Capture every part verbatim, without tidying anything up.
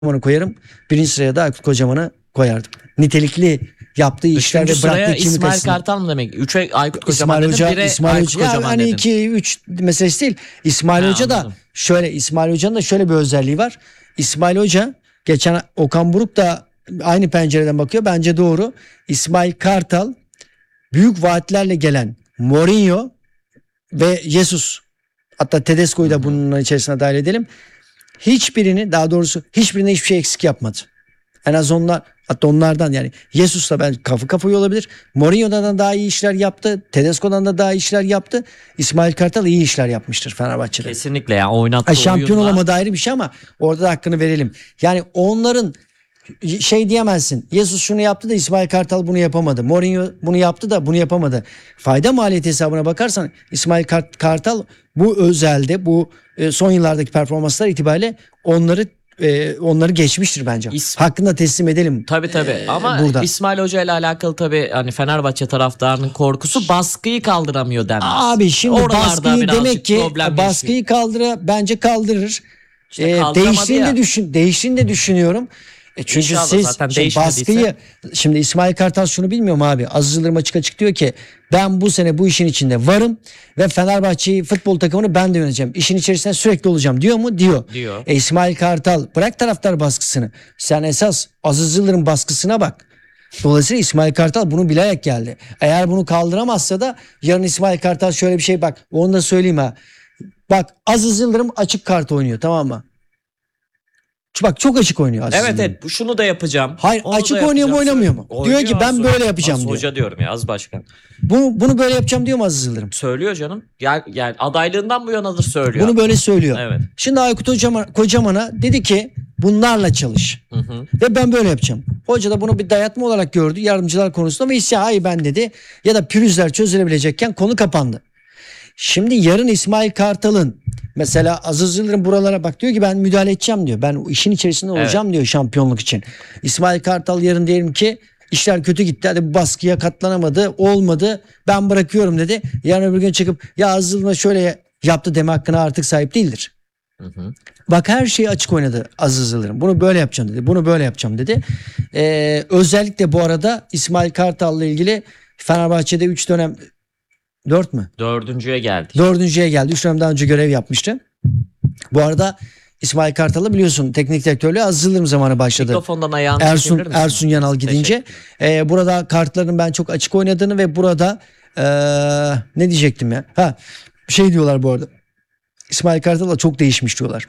Kocaman'ı koyarım. Birinci sıraya da Aykut Kocaman'ı koyardım. Nitelikli yaptığı işler ve Üçüncü bıraktığı kimlik İsmail açısından. Kartal mı demek? Üçe Aykut Kocaman İsmail dedim. Hoca, Bire İsmail Aykut Hoca, Kocaman hani dedim. iki üç meselesi değil. İsmail Ha, Hoca da anladım. şöyle, İsmail Hoca'nın da şöyle bir özelliği var. İsmail Hoca, geçen Okan Buruk da aynı pencereden bakıyor. Bence doğru. İsmail Kartal büyük vaatlerle gelen Mourinho ve Jesus, hatta Tedesco'yu da bunun içerisine dahil edelim. Hiçbirini, daha doğrusu hiçbirine hiçbir şey eksik yapmadı. En az onlar, hatta onlardan, yani Jesus'la ben kafa kafaya olabilir. Mourinho'dan da daha iyi işler yaptı. Tedesco'dan da daha iyi işler yaptı. İsmail Kartal iyi işler yapmıştır Fenerbahçe'de. Kesinlikle ya, oynattığı Ha, şampiyon oyunla. olamadı ayrı bir şey ama orada da hakkını verelim. Yani onların şey diyemezsin. Jesus şunu yaptı da İsmail Kartal bunu yapamadı. Mourinho bunu yaptı da bunu yapamadı. Fayda maliyet hesabına bakarsan İsmail Kart- Kartal bu özelde, bu e, son yıllardaki performanslar itibariyle onları e, onları geçmiştir bence. İs- Hakkını da teslim edelim. Tabii tabii e, ama burada. İsmail Hoca ile alakalı tabii hani Fenerbahçe taraftarının korkusu baskıyı kaldıramıyor denmez. Abi şimdi Oralarda baskıyı birazcık demek ki problem baskıyı yaşıyor. kaldıra bence kaldırır. İşte Ee, kaldıramadı değiştiğini ya. de düşün, değiştiğini de düşünüyorum. E çünkü İnşallah, siz zaten şimdi değişmediyse. baskıyı, şimdi İsmail Kartal şunu bilmiyor mu abi? Aziz Yıldırım açık açık diyor ki ben bu sene bu işin içinde varım ve Fenerbahçe'yi, futbol takımını ben de yöneteceğim. İşin içerisinde sürekli olacağım diyor mu? Diyor. Diyor. E İsmail Kartal, bırak taraftar baskısını. Sen esas Aziz Yıldırım baskısına bak. Dolayısıyla İsmail Kartal bunu bilerek geldi. Eğer bunu kaldıramazsa da yarın İsmail Kartal şöyle bir şey, bak onu da söyleyeyim ha. Bak Aziz Yıldırım açık kart oynuyor, tamam mı? Bak çok açık oynuyor Aziz Evet Yıldırım. evet, bu şunu da yapacağım. Hayır, onu da açık oynuyor mu, yapacağım. oynamıyor mu? Oynuyor Diyor ki ben Az- böyle yapacağım Az diyor. Hoca diyorum ya, Az Başkan. Bunu, bunu böyle yapacağım diyor mu Aziz Yıldırım? Söylüyor canım. Yani, yani adaylığından bu yanadır söylüyor. Bunu böyle söylüyor. Evet. Şimdi Aykut Kocaman, Kocaman'a dedi ki bunlarla çalış. Hı hı. Ve ben böyle yapacağım. Hoca da bunu bir dayatma olarak gördü yardımcılar konusunda ve ise hayır ben dedi, ya da pürüzler çözülebilecekken konu kapandı. Şimdi yarın İsmail Kartal'ın mesela Aziz Yıldırım buralara bak diyor ki ben müdahale edeceğim diyor. Ben işin içerisinde olacağım diyor şampiyonluk için. İsmail Kartal yarın diyelim ki işler kötü gitti. Hadi bu baskıya katlanamadı. Olmadı. Ben bırakıyorum dedi. Yarın öbür gün çıkıp ya Aziz Yıldırım şöyle yaptı deme hakkına artık sahip değildir. Hı hı. Bak her şeyi açık oynadı Aziz Yıldırım. Bunu böyle yapacağım dedi. Bunu böyle yapacağım dedi. Ee, özellikle bu arada İsmail Kartal'la ilgili Fenerbahçe'de üç dönem, dört mü? Dördüncüye geldik. Dördüncüye geldi. üç dönem daha önce görev yapmıştı. Bu arada İsmail Kartal'ı biliyorsun teknik direktörlüğü Aziz Yıldırım zamanı başladı. Mikrofondan ayağını Ersun çekebilir misin? Ersun Yanal gidince e, burada kartların ben çok açık oynadığını ve burada e, ne diyecektim ya? Ha, şey diyorlar bu arada. İsmail Kartal da çok değişmiş diyorlar.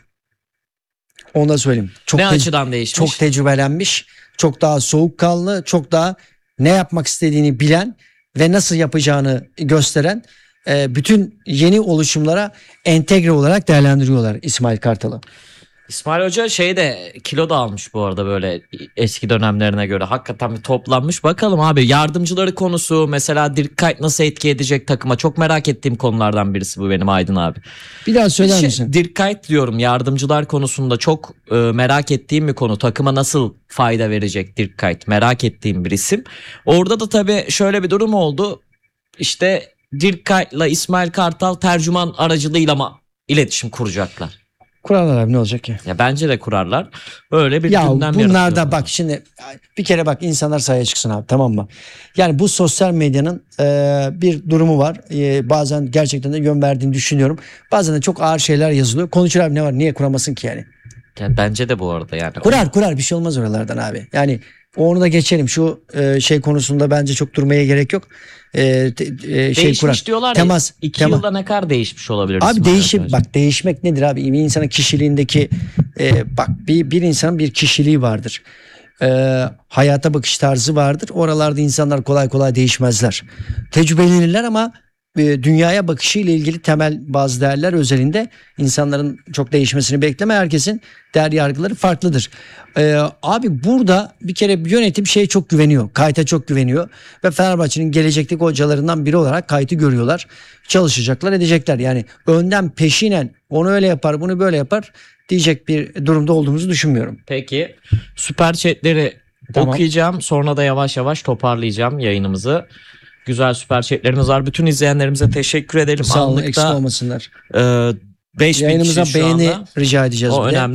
Onu da söyleyeyim. Çok Ne tec- açıdan değişmiş? Çok tecrübelenmiş, çok daha soğukkanlı, çok daha ne yapmak istediğini bilen ve nasıl yapacağını gösteren, e, bütün yeni oluşumlara entegre olarak değerlendiriyorlar İsmail Kartal'ı. İsmail Hoca şey de kilo da almış bu arada, böyle eski dönemlerine göre. Hakikaten bir toplanmış. Bakalım abi, yardımcıları konusu mesela, Dirk Kuyt nasıl etki edecek takıma? Çok merak ettiğim konulardan birisi bu benim, Aydın abi. Bir daha söyler Şey, misin? Dirk Kuyt diyorum, yardımcılar konusunda çok e, merak ettiğim bir konu. Takıma nasıl fayda verecek Dirk Kuyt? Merak ettiğim bir isim. Orada da tabii şöyle bir durum oldu. İşte Dirk Kuyt'la İsmail Kartal tercüman aracılığıyla mı iletişim kuracaklar? Kurarlar abi, ne olacak ki? Ya bence de kurarlar. Öyle bir Ya gündem bunlar da yaratıyorlar. bak şimdi bir kere bak, insanlar sahaya çıksın abi, tamam mı? Yani bu sosyal medyanın e, bir durumu var. E, bazen gerçekten de yön verdiğini düşünüyorum. Bazen de çok ağır şeyler yazılıyor. Konuşur abi, ne var, niye kuramasın ki yani? Yani bence de bu arada yani. Kurar kurar, bir şey olmaz oralardan abi. Yani onu da geçelim. Şu e, şey konusunda bence çok durmaya gerek yok. E, te- e, şey Değişmiş kurar. diyorlar Temas. ya. iki temas. yılda ne kadar değişmiş olabilir? Abi İsmail değişim, Hoca? bak değişmek nedir abi? Bir insanın kişiliğindeki e, bak bir, bir insanın bir kişiliği vardır. E, hayata bakış tarzı vardır. Oralarda insanlar kolay kolay değişmezler. Tecrübelenirler ama e, dünyaya bakışı ile ilgili temel bazı değerler özelinde insanların çok değişmesini bekleme. Herkesin değer yargıları farklıdır. E, abi burada bir kere yönetim şeye çok güveniyor. Kayta çok güveniyor ve Fenerbahçe'nin gelecekteki hocalarından biri olarak Kayt'ı görüyorlar. Çalışacaklar, edecekler. Yani önden peşinen onu öyle yapar, bunu böyle yapar diyecek bir durumda olduğumuzu düşünmüyorum. Peki süper chatleri Tamam. okuyacağım. Sonra da yavaş yavaş toparlayacağım yayınımızı. Güzel süper chatlerimiz var. Bütün izleyenlerimize teşekkür ederim. Sağ olun, Anlıkta, eksik olmasınlar. e, beş bin Yayınımıza kişi şu beğeni anda. rica edeceğiz. O bir de. önemli.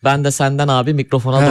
Ben de senden abi mikrofona Ha.